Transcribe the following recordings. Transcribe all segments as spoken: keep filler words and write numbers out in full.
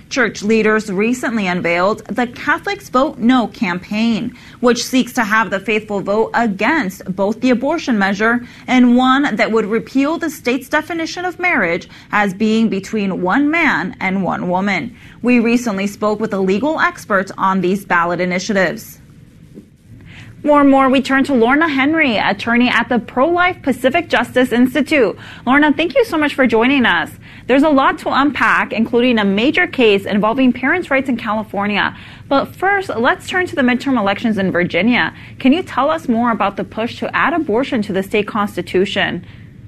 Church leaders recently unveiled the Catholics Vote No campaign, which seeks to have the faithful vote against both the abortion measure and one that would repeal the state's definition of marriage as being between one man and one woman. We recently spoke with a legal expert on these ballot initiatives. More and more, we turn to Lorna Henry, attorney at the Pro-Life Pacific Justice Institute. Lorna, thank you so much for joining us. There's a lot to unpack, including a major case involving parents' rights in California. But first, let's turn to the midterm elections in Virginia. Can you tell us more about the push to add abortion to the state constitution?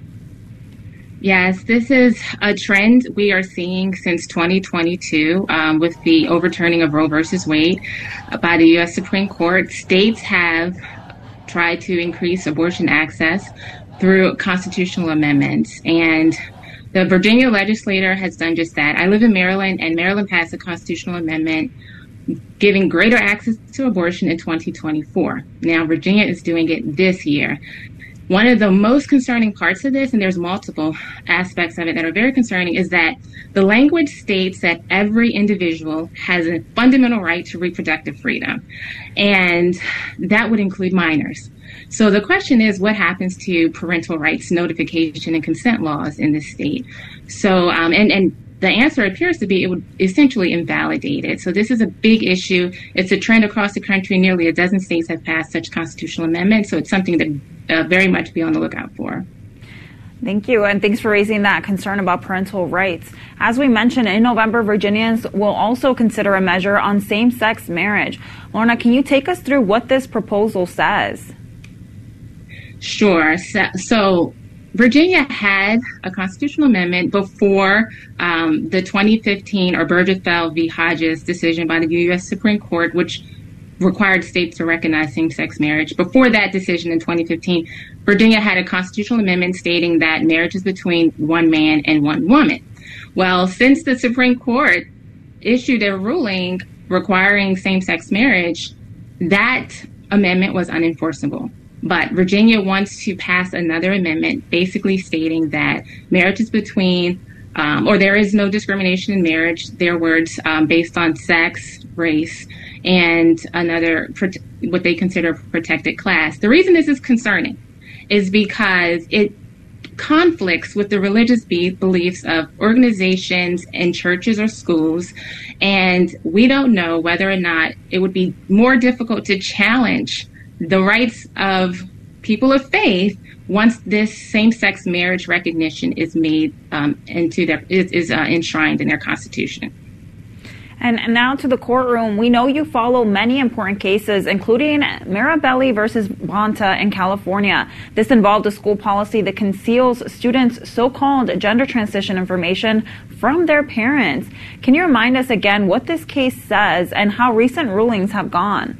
Yes, this is a trend we are seeing since twenty twenty-two um, with the overturning of Roe versus Wade by the U S Supreme Court. States have tried to increase abortion access through constitutional amendments, and the Virginia legislature has done just that. I live in Maryland, and Maryland passed a constitutional amendment giving greater access to abortion in twenty twenty-four. Now, Virginia is doing it this year. One of the most concerning parts of this, and there's multiple aspects of it that are very concerning, is that the language states that every individual has a fundamental right to reproductive freedom, and that would include minors. So the question is, what happens to parental rights notification and consent laws in this state? So, um, and, and the answer appears to be it would essentially invalidate it. So this is a big issue. It's a trend across the country. Nearly a dozen states have passed such constitutional amendments. So it's something to uh, very much be on the lookout for. Thank you, and thanks for raising that concern about parental rights. As we mentioned, in November, Virginians will also consider a measure on same-sex marriage. Lorna, can you take us through what this proposal says? Sure. So, so Virginia had a constitutional amendment before um, the twenty fifteen Obergefell v. Hodges decision by the U S Supreme Court, which required states to recognize same-sex marriage. Before that decision in twenty fifteen, Virginia had a constitutional amendment stating that marriage is between one man and one woman. Well, since the Supreme Court issued a ruling requiring same-sex marriage, that amendment was unenforceable. But Virginia wants to pass another amendment basically stating that marriage is between, um, or there is no discrimination in marriage, their words, um, based on sex, race, and another, what they consider protected class. The reason this is concerning is because it conflicts with the religious be- beliefs of organizations and churches or schools, and we don't know whether or not it would be more difficult to challenge the rights of people of faith once this same-sex marriage recognition is made um, into their is, is uh, enshrined in their constitution. And now to the courtroom. We know you follow many important cases, including Mirabelli versus Bonta in California. This involved a school policy that conceals students' so-called gender transition information from their parents. Can you remind us again what this case says and how recent rulings have gone?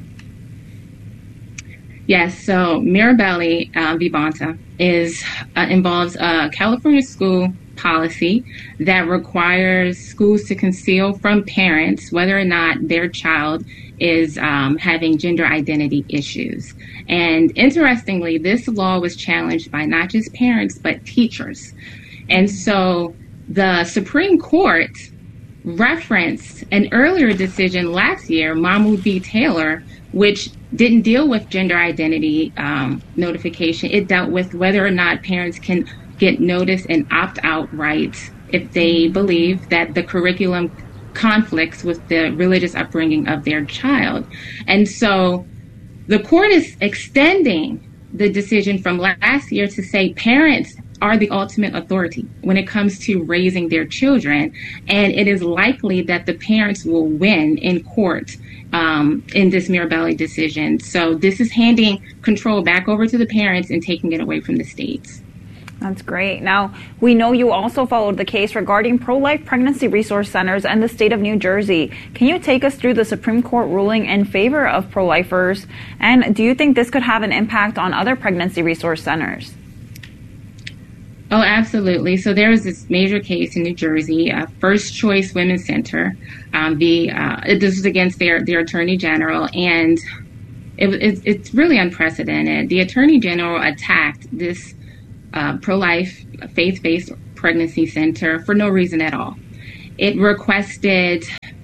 Yes, so Mirabelli uh, v. Bonta is uh, involves a California school policy that requires schools to conceal from parents whether or not their child is um, having gender identity issues. And interestingly, this law was challenged by not just parents, but teachers. And so the Supreme Court referenced an earlier decision last year, Mahmoud v. Taylor, which didn't deal with gender identity um, notification. It dealt with whether or not parents can get notice and opt-out rights if they believe that the curriculum conflicts with the religious upbringing of their child. And so the court is extending the decision from last year to say parents are the ultimate authority when it comes to raising their children, and it is likely that the parents will win in court um, in this Mirabelli decision. So this is handing control back over to the parents and taking it away from the states. That's great. Now, we know you also followed the case regarding pro-life pregnancy resource centers and the state of New Jersey. Can you take us through the Supreme Court ruling in favor of pro-lifers? And do you think this could have an impact on other pregnancy resource centers? Oh, absolutely. So there was this major case in New Jersey, uh, First Choice Women's Center. Um, the uh, this was against their, their attorney general, and it, it, it's really unprecedented. The attorney general attacked this uh, pro-life faith-based pregnancy center for no reason at all. It requested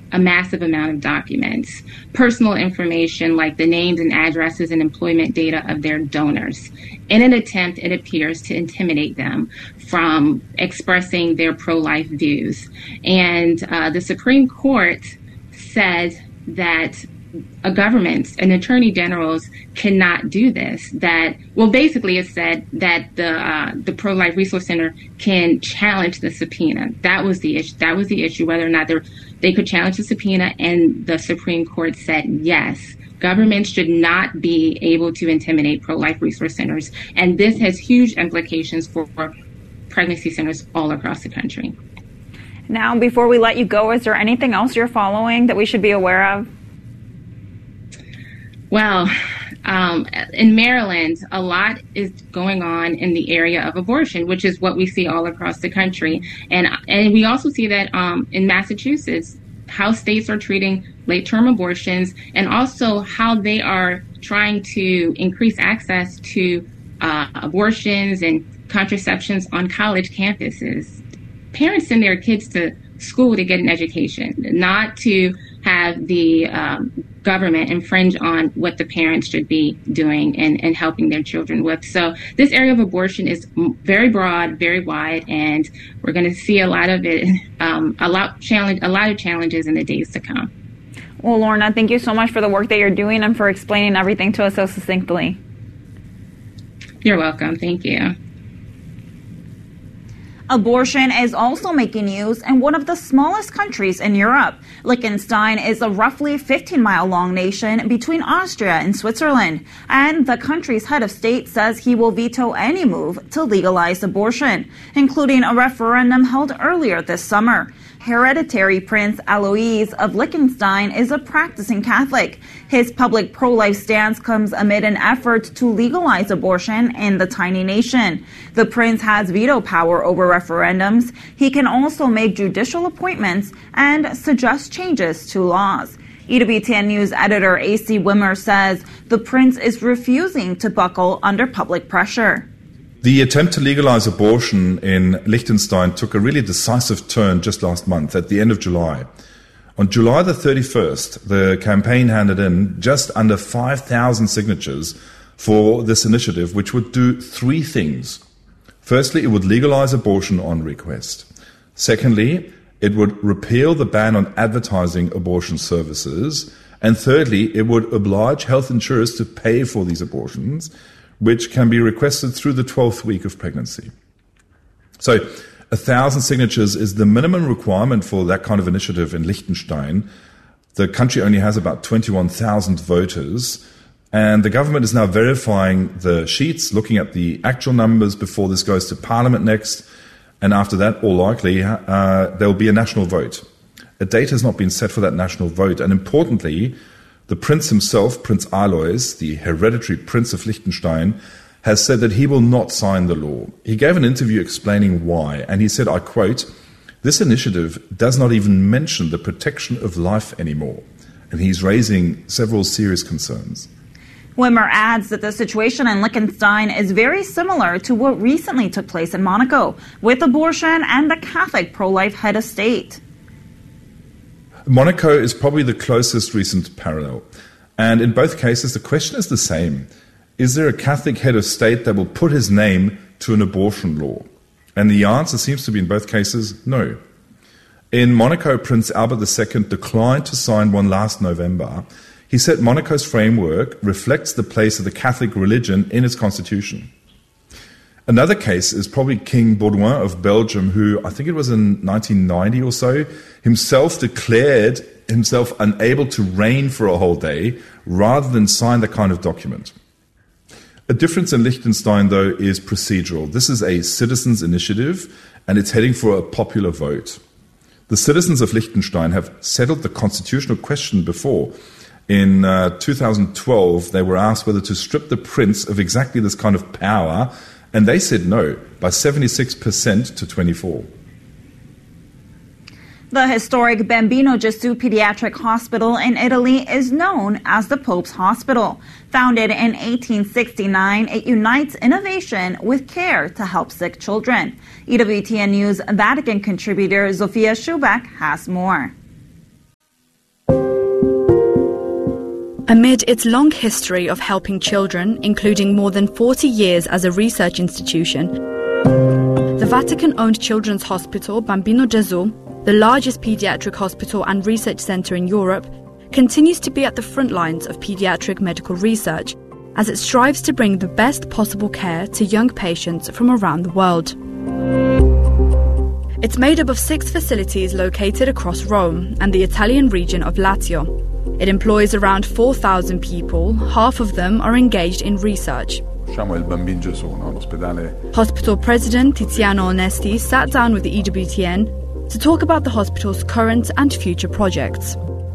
a massive amount of documents, personal information like the names and addresses and employment data of their donors, in an attempt, it appears, to intimidate them from expressing their pro-life views. And uh, the Supreme Court said that a government and attorney generals cannot do this. That, well, basically it said that the uh, the Pro-Life Resource Center can challenge the subpoena. That was the issue. That was the issue, whether or not they could challenge the subpoena. And the Supreme Court said yes. Governments should not be able to intimidate pro-life resource centers. And this has huge implications for pregnancy centers all across the country. Now, before we let you go, is there anything else you're following that we should be aware of? Well, um, in Maryland, a lot is going on in the area of abortion, which is what we see all across the country. And and we also see that um, in Massachusetts, how states are treating late-term abortions and also how they are trying to increase access to uh, abortions and contraceptions on college campuses. Parents send their kids to school to get an education, not to have the um, government infringe on what the parents should be doing and, and helping their children with. So this area of abortion is very broad, very wide, and we're going to see a lot of it, um, a lot challenge, a lot of challenges in the days to come. Well, Lorna, thank you so much for the work that you're doing and for explaining everything to us so succinctly. You're welcome. Thank you. Abortion is also making news in one of the smallest countries in Europe. Liechtenstein is a roughly fifteen-mile-long nation between Austria and Switzerland, and the country's head of state says he will veto any move to legalize abortion, including a referendum held earlier this summer. Hereditary Prince Alois of Liechtenstein is a practicing Catholic. His public pro-life stance comes amid an effort to legalize abortion in the tiny nation. The prince has veto power over referendums. He can also make judicial appointments and suggest changes to laws. E W T N News editor A C Wimmer says the prince is refusing to buckle under public pressure. The attempt to legalize abortion in Liechtenstein took a really decisive turn just last month, at the end of July. On July the thirty-first, the campaign handed in just under five thousand signatures for this initiative, which would do three things. Firstly, it would legalize abortion on request. Secondly, it would repeal the ban on advertising abortion services. And thirdly, it would oblige health insurers to pay for these abortions, which can be requested through the twelfth week of pregnancy. So a thousand signatures is the minimum requirement for that kind of initiative in Liechtenstein. The country only has about twenty-one thousand voters, and the government is now verifying the sheets, looking at the actual numbers before this goes to Parliament next, and after that, all likely, uh, there will be a national vote. A date has not been set for that national vote, and importantly, the prince himself, Prince Alois, the hereditary prince of Liechtenstein, has said that he will not sign the law. He gave an interview explaining why, and he said, I quote, "This initiative does not even mention the protection of life anymore." And he's raising several serious concerns. Wimmer adds that the situation in Liechtenstein is very similar to what recently took place in Monaco, with abortion and the Catholic pro-life head of state. Monaco is probably the closest recent parallel. And in both cases, the question is the same. Is there a Catholic head of state that will put his name to an abortion law? And the answer seems to be in both cases, no. In Monaco, Prince Albert the Second declined to sign one last November. He said Monaco's framework reflects the place of the Catholic religion in its constitution. Another case is probably King Baudouin of Belgium, who I think it was in nineteen ninety or so, himself declared himself unable to reign for a whole day rather than sign the kind of document. A difference in Liechtenstein, though, is procedural. This is a citizens' initiative, and it's heading for a popular vote. The citizens of Liechtenstein have settled the constitutional question before. In uh, two thousand twelve, they were asked whether to strip the prince of exactly this kind of power, and they said no, by seventy-six percent to twenty-four. The historic Bambino Gesù Pediatric Hospital in Italy is known as the Pope's Hospital. Founded in eighteen sixty-nine, it unites innovation with care to help sick children. E W T N News Vatican contributor Zofia Schubeck has more. Amid its long history of helping children, including more than forty years as a research institution, the Vatican-owned children's hospital Bambino Gesù, the largest pediatric hospital and research centre in Europe, continues to be at the front lines of pediatric medical research as it strives to bring the best possible care to young patients from around the world. It's made up of six facilities located across Rome and the Italian region of Lazio. It employs around four thousand people, half of them are engaged in research. Hospital President Tiziano Onesti sat down with the E W T N to talk about the hospital's current and future projects.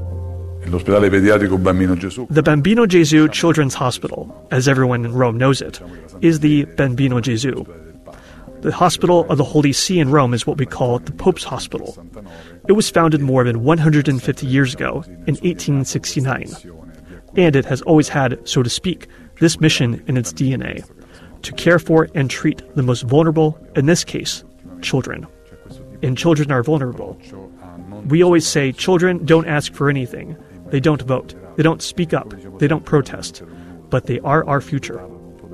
The Bambino Gesù Children's Hospital, as everyone in Rome knows it, is the Bambino Gesù. The Hospital of the Holy See in Rome is what we call the Pope's Hospital. It was founded more than one hundred fifty years ago, in eighteen sixty-nine. And it has always had, so to speak, this mission in its D N A, to care for and treat the most vulnerable, in this case, children. And children are vulnerable. We always say children don't ask for anything. They don't vote. They don't speak up. They don't protest. But they are our future.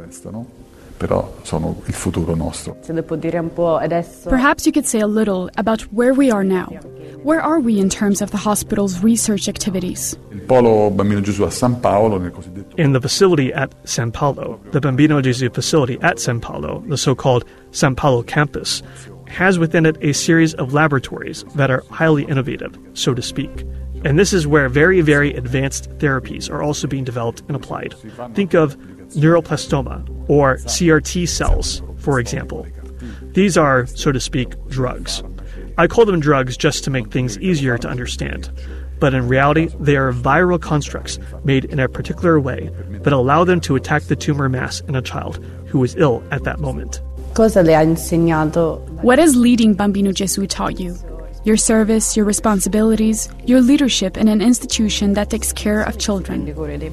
Perhaps you could say a little about where we are now. Where are we in terms of the hospital's research activities? In the facility at San Paolo, the Bambino Gesù facility at San Paolo, the so-called San Paolo campus, has within it a series of laboratories that are highly innovative, so to speak. And this is where very, very advanced therapies are also being developed and applied. Think of neuroblastoma or C R T cells, for example. These are, so to speak, drugs. I call them drugs just to make things easier to understand. But in reality, they are viral constructs made in a particular way that allow them to attack the tumor mass in a child who is ill at that moment. What has leading Bambino Gesù taught you? Your service, your responsibilities, your leadership in an institution that takes care of children.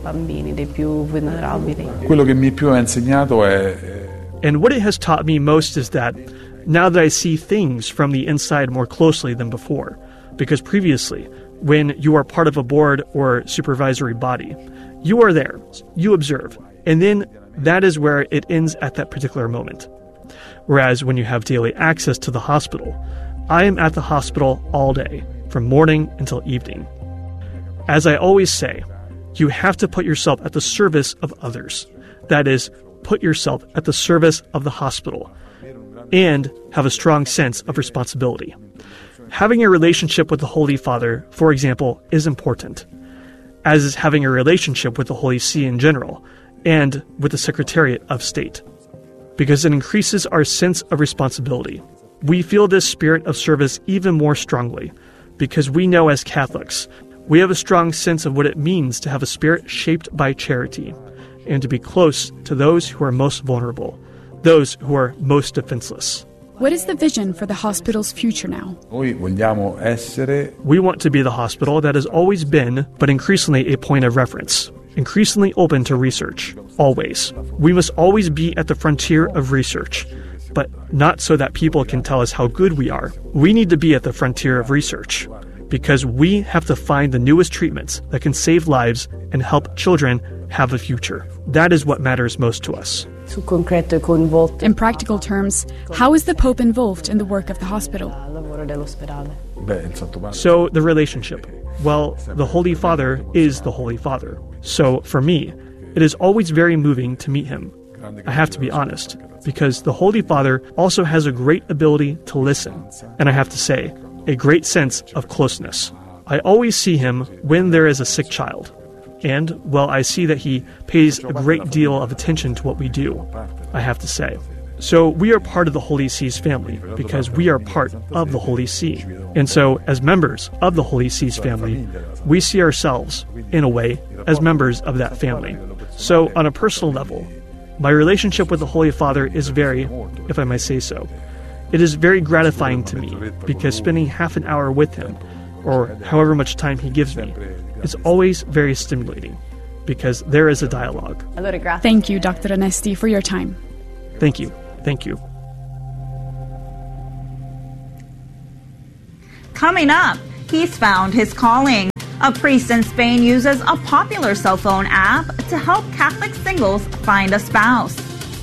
And what it has taught me most is that now that I see things from the inside more closely than before, because previously, when you are part of a board or supervisory body, you are there, you observe, and then that is where it ends at that particular moment. Whereas when you have daily access to the hospital, I am at the hospital all day, from morning until evening. As I always say, you have to put yourself at the service of others. That is, put yourself at the service of the hospital and have a strong sense of responsibility. Having a relationship with the Holy Father, for example, is important, as is having a relationship with the Holy See in general and with the Secretariat of State, because it increases our sense of responsibility. We feel this spirit of service even more strongly because we know as Catholics, we have a strong sense of what it means to have a spirit shaped by charity and to be close to those who are most vulnerable, those who are most defenseless. What is the vision for the hospital's future now? We want to be the hospital that has always been, but increasingly a point of reference, increasingly open to research, always. We must always be at the frontier of research, but not so that people can tell us how good we are. We need to be at the frontier of research, because we have to find the newest treatments that can save lives and help children have a future. That is what matters most to us. In practical terms, how is the Pope involved in the work of the hospital? So, the relationship. Well, the Holy Father is the Holy Father. So, for me, it is always very moving to meet him. I have to be honest, because the Holy Father also has a great ability to listen, and I have to say, a great sense of closeness. I always see him when there is a sick child. And, well, I see that he pays a great deal of attention to what we do, I have to say. So we are part of the Holy See's family because we are part of the Holy See. And so, as members of the Holy See's family, we see ourselves, in a way, as members of that family. So, on a personal level, my relationship with the Holy Father is very, if I may say so, it is very gratifying to me because spending half an hour with him, or however much time he gives me, is always very stimulating because there is a dialogue. Thank you, Doctor Onesti, for your time. Thank you. Thank you. Coming up, he's found his calling. A priest in Spain uses a popular cell phone app to help Catholic singles find a spouse.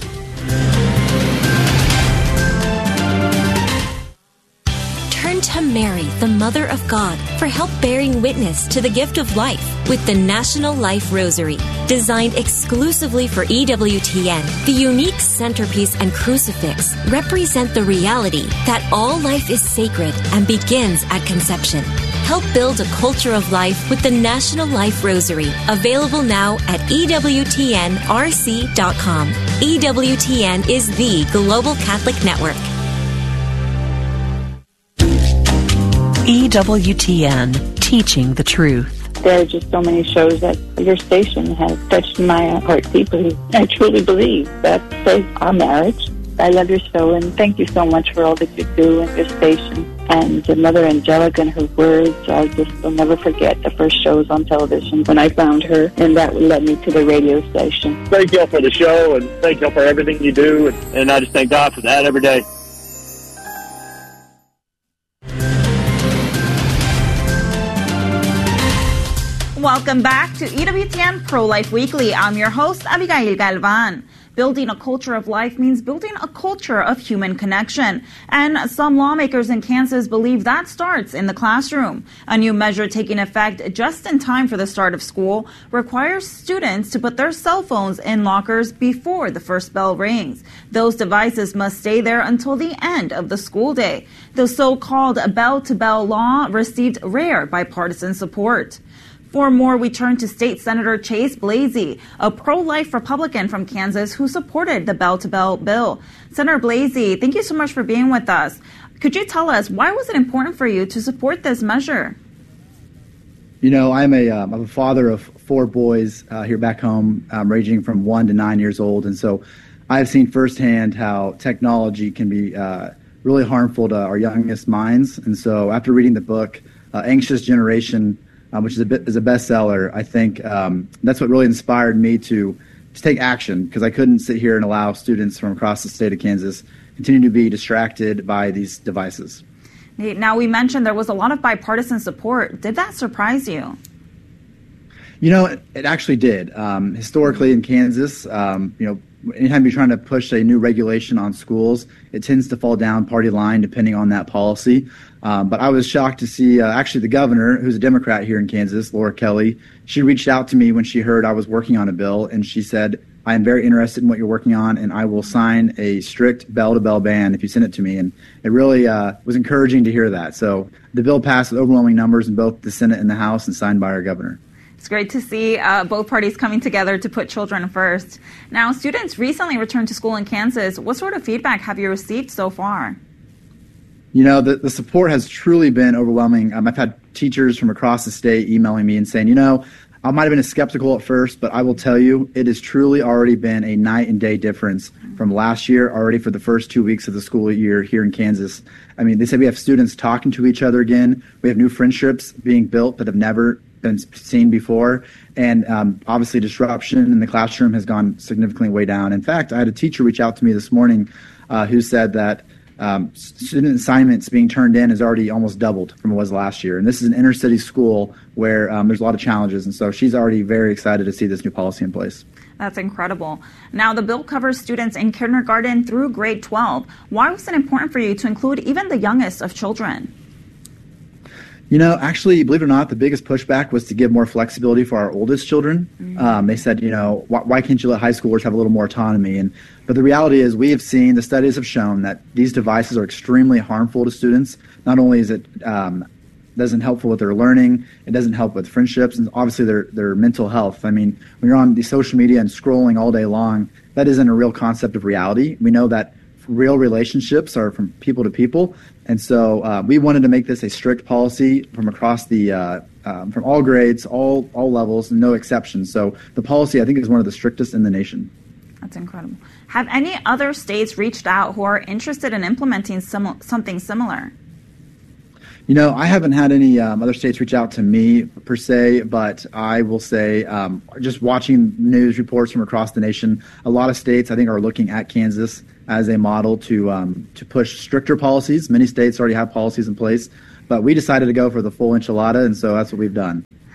Turn to Mary, the Mother of God, for help bearing witness to the gift of life with the National Life Rosary. Designed exclusively for E W T N, the unique centerpiece and crucifix represent the reality that all life is sacred and begins at conception. Help build a culture of life with the National Life Rosary, available now at E W T N R C dot com. E W T N is the global Catholic network. E W T N, teaching the truth. There are just so many shows that your station has touched my heart deeply. I truly believe that saves our marriage. I love your show, and thank you so much for all that you do in your station. And Mother Angelica and her words, I just will never forget the first shows on television when I found her, and that led me to the radio station. Thank y'all for the show, and thank y'all for everything you do, and, and I just thank God for that every day. Welcome back to E W T N Pro-Life Weekly. I'm your host, Abigail Galvan. Building a culture of life means building a culture of human connection. And some lawmakers in Kansas believe that starts in the classroom. A new measure taking effect just in time for the start of school requires students to put their cell phones in lockers before the first bell rings. Those devices must stay there until the end of the school day. The so-called bell-to-bell law received rare bipartisan support. For more, we turn to State Senator Chase Blasey, a pro-life Republican from Kansas who supported the bell-to-bell bill. Senator Blasey, thank you so much for being with us. Could you tell us, why was it important for you to support this measure? You know, I'm a, um, I'm a father of four boys uh, here back home, um, ranging from one to nine years old. And so I've seen firsthand how technology can be uh, really harmful to our youngest minds. And so after reading the book, uh, Anxious Generation, Uh, which is a bit is a bestseller, I think um, that's what really inspired me to to take action, because I couldn't sit here and allow students from across the state of Kansas continue to be distracted by these devices. Now, we mentioned there was a lot of bipartisan support. Did that surprise you? You know, it, it actually did. Um, historically in Kansas, um, you know, anytime you're trying to push a new regulation on schools, it tends to fall down party line depending on that policy. Um, but I was shocked to see uh, actually the governor, who's a Democrat here in Kansas, Laura Kelly, she reached out to me when she heard I was working on a bill, and she said, I am very interested in what you're working on, and I will sign a strict bell-to-bell ban if you send it to me. And it really uh, was encouraging to hear that. So the bill passed with overwhelming numbers in both the Senate and the House and signed by our governor. It's great to see uh, both parties coming together to put children first. Now, students recently returned to school in Kansas. What sort of feedback have you received so far? You know, the, the support has truly been overwhelming. Um, I've had teachers from across the state emailing me and saying, you know, I might have been skeptical at first, but I will tell you, it has truly already been a night and day difference from last year, already for the first two weeks of the school year here in Kansas. I mean, they said we have students talking to each other again. We have new friendships being built that have never been seen before. And um, obviously disruption in the classroom has gone significantly way down. In fact, I had a teacher reach out to me this morning uh, who said that Um, student assignments being turned in has already almost doubled from what it was last year. And this is an inner city school where um, there's a lot of challenges. And so she's already very excited to see this new policy in place. That's incredible. Now, the bill covers students in kindergarten through grade twelve. Why was it important for you to include even the youngest of children? You know, actually, believe it or not, the biggest pushback was to give more flexibility for our oldest children. Mm-hmm. Um, they said, you know, why, why can't you let high schoolers have a little more autonomy? And but the reality is, we have seen, the studies have shown that these devices are extremely harmful to students. Not only is it um, doesn't helpful with their learning, it doesn't help with friendships, and obviously their their mental health. I mean, when you're on the social media and scrolling all day long, that isn't a real concept of reality. We know that real relationships are from people to people. And so uh, we wanted to make this a strict policy from across the, uh, um, from all grades, all all levels, no exceptions. So the policy, I think, is one of the strictest in the nation. That's incredible. Have any other states reached out who are interested in implementing sim- something similar? You know, I haven't had any um, other states reach out to me per se, but I will say um, just watching news reports from across the nation, a lot of states, I think, are looking at Kansas as a model to um, to push stricter policies. Many states already have policies in place, but we decided to go for the full enchilada, and so that's what we've done.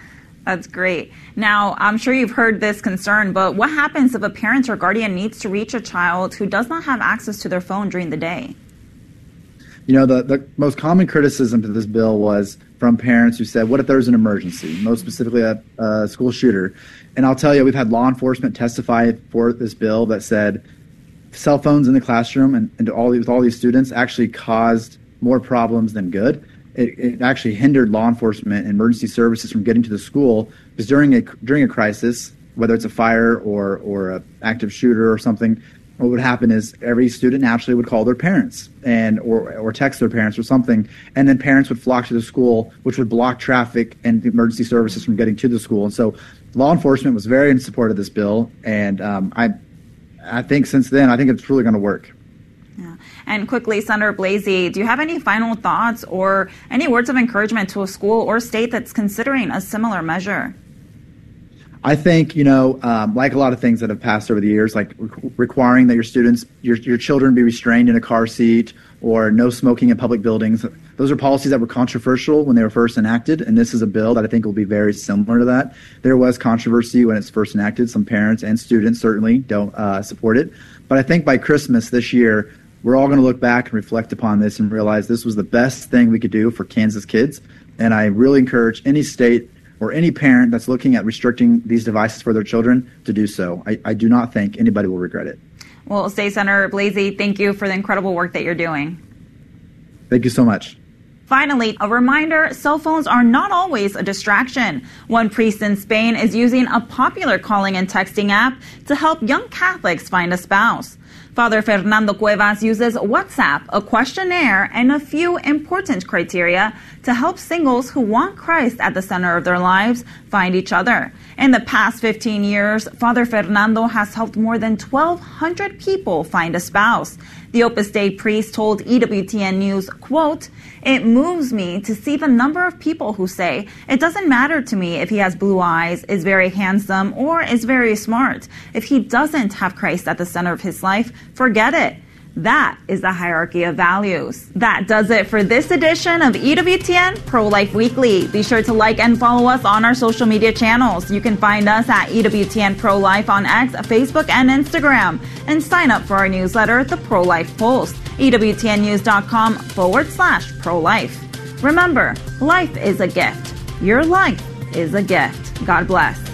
That's great. Now, I'm sure you've heard this concern, but what happens if a parent or guardian needs to reach a child who does not have access to their phone during the day? You know, the, the most common criticism to this bill was from parents who said, what if there's an emergency, most specifically a, a school shooter? And I'll tell you, we've had law enforcement testify for this bill that said cell phones in the classroom and, and to all these, with all these students actually caused more problems than good. It, it actually hindered law enforcement and emergency services from getting to the school because during a during a crisis, whether it's a fire or or an active shooter or something, what would happen is every student naturally would call their parents and or or text their parents or something, and then parents would flock to the school, which would block traffic and the emergency services from getting to the school. And so, law enforcement was very in support of this bill, and um, I I think since then I think it's really going to work. Yeah. And quickly, Senator Blasey, do you have any final thoughts or any words of encouragement to a school or state that's considering a similar measure? I think, you know, um, like a lot of things that have passed over the years, like re- requiring that your students, your, your children be restrained in a car seat or no smoking in public buildings. Those are policies that were controversial when they were first enacted, and this is a bill that I think will be very similar to that. There was controversy when it's first enacted. Some parents and students certainly don't uh, support it. But I think by Christmas this year, we're all going to look back and reflect upon this and realize this was the best thing we could do for Kansas kids. And I really encourage any state or any parent that's looking at restricting these devices for their children to do so. I, I do not think anybody will regret it. Well, State Senator Blasey, thank you for the incredible work that you're doing. Thank you so much. Finally, a reminder, cell phones are not always a distraction. One priest in Spain is using a popular calling and texting app to help young Catholics find a spouse. Father Fernando Cuevas uses WhatsApp, a questionnaire, and a few important criteria to help singles who want Christ at the center of their lives find each other. In the past fifteen years, Father Fernando has helped more than twelve hundred people find a spouse. The Opus Dei priest told E W T N News, quote, "It moves me to see the number of people who say, it doesn't matter to me if he has blue eyes, is very handsome, or is very smart. If he doesn't have Christ at the center of his life, forget it." That is the hierarchy of values. That does it for this edition of E W T N Pro-Life Weekly. Be sure to like and follow us on our social media channels. You can find us at E W T N Pro-Life on X, Facebook, and Instagram. And sign up for our newsletter, The Pro-Life Pulse, E W T N news dot com forward slash pro-life. Remember, life is a gift. Your life is a gift. God bless.